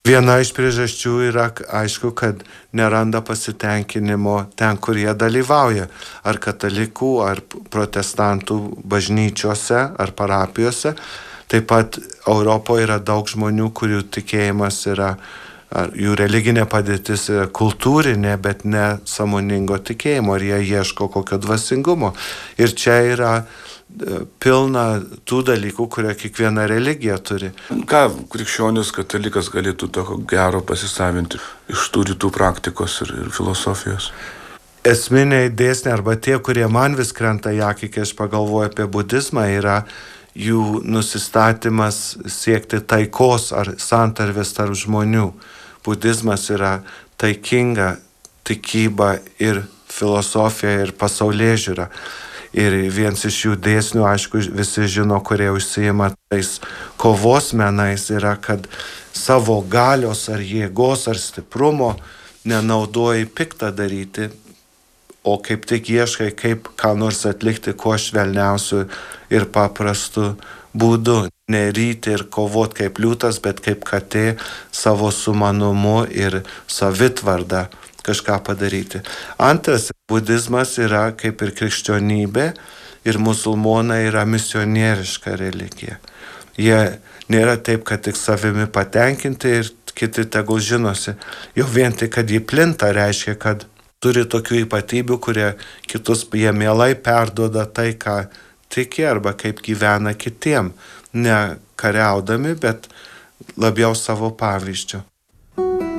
Viena iš priežasčių yra, aišku, kad neranda pasitenkinimo ten, kur jie dalyvauja. Ar katalikų, ar protestantų bažnyčiose, ar parapijose. Taip pat Europoje yra daug žmonių, kurių tikėjimas yra, ar jų religinė padėtis yra kultūrinė, bet ne sąmoningo tikėjimo, ir jie ieško kokio dvasingumo. Ir čia yra pilna tų dalykų, kurie kiekviena religija turi. Ką krikščionis katalikas galėtų tokio gero pasisavinti iš tų rytų praktikos ir filosofijos? Esminiai dėsniai arba tie, kurie man vis krenta į akį, kai aš pagalvoju apie budizmą, yra jų nusistatymas siekti taikos ar santarvės tarp žmonių. Budizmas yra taikinga tikyba ir filosofija ir pasaulėžiūra. Ir vienas iš jų dėsnių, aišku, visi žino, kurie užsiima tais kovos menais, yra, kad savo galios ar jėgos ar stiprumo nenaudoji piktą daryti, o kaip tik ieškai, kaip ką nors atlikti kuo švelniausiu ir paprastu būdu. Neryti ir kovot kaip liūtas, bet kaip katė savo sumanumu ir savitvarda kažką padaryti. Antras, budizmas yra kaip ir krikščionybė, ir musulmonai yra misionieriška religija. Jie nėra taip, kad tik savimi patenkinti ir kiti tegul žinosi. Jau vien tik, kad jį plinta, reiškia, kad turi tokių ypatybių, kurie kitus jie mielai perduoda tai, ką tiki arba kaip gyvena kitiem. Ne kariaudami, bet labiau savo pavyzdžiu.